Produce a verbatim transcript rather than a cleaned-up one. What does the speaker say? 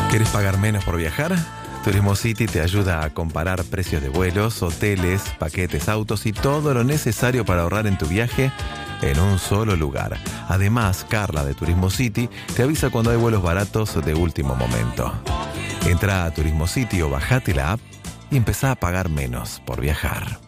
¿Quieres pagar menos por viajar? Turismo City te ayuda a comparar precios de vuelos, hoteles, paquetes, autos y todo lo necesario para ahorrar en tu viaje en un solo lugar. Además, Carla de Turismo City te avisa cuando hay vuelos baratos de último momento. Entra a Turismo City o bajate la app y empezá a pagar menos por viajar.